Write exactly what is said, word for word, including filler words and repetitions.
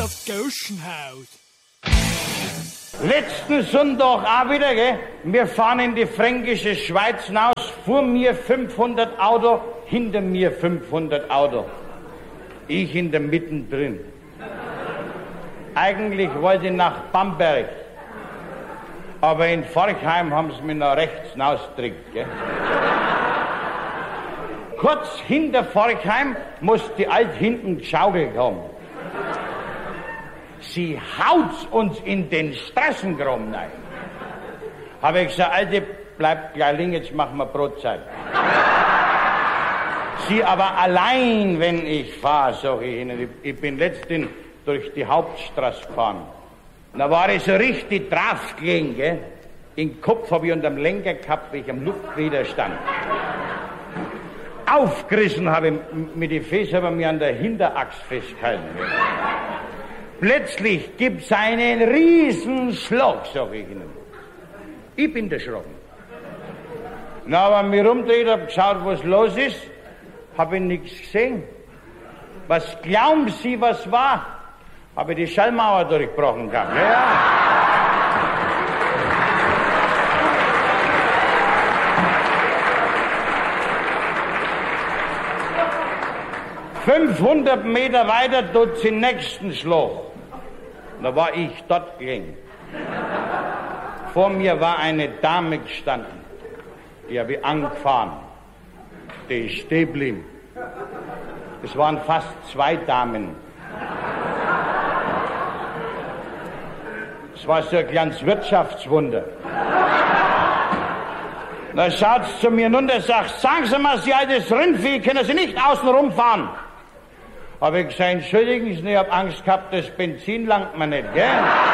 auf die Goschenhaut. Letzten Sonntag auch wieder, gell? Wir fahren in die fränkische Schweiz hinaus, vor mir fünfhundert Auto, hinter mir fünfhundert Auto. Ich in der Mitte drin. Eigentlich wollte ich nach Bamberg, aber in Forchheim haben sie mich nach rechts hinausgedrückt, gell? Kurz hinter Forchheim muss die Alt hinten geschaukelt haben. Sie haut's uns in den Straßengraben rein. Habe ich gesagt, Alte, bleibt gleich liegen, jetzt machen wir Brotzeit. Sie aber allein, wenn ich fahre, sag ich Ihnen, ich, ich bin letztens durch die Hauptstraße gefahren. Da war ich so richtig drauf gelegen, gell? Den Kopf habe ich unterm Lenker gehabt, wegen am Luftwiderstand. Aufgerissen habe ich mit den Füßen, aber mir an der Hinterachse festgehalten. Plötzlich gibt's einen Riesenschlag, sag ich Ihnen. Ich bin erschrocken. Na, aber mir rumdreht, hab geschaut, was los ist, hab ich nichts gesehen. Was glauben Sie, was war? Hab ich die Schallmauer durchbrochen gehabt. Ja. fünfhundert Meter weiter tut's den nächsten Schlag. Da war ich dort gelegen. Vor mir war eine Dame gestanden. Die habe ich angefahren. Die ist stehen geblieben. Es waren fast zwei Damen. Es war so ein kleines Wirtschaftswunder. Da schaut sie zu mir runter und sagt, sagen Sie mal, Sie altes Rindvieh, können Sie nicht außen rumfahren? Habe ich gesagt, entschuldigen Sie, ich habe Angst gehabt, das Benzin langt mir nicht, gell?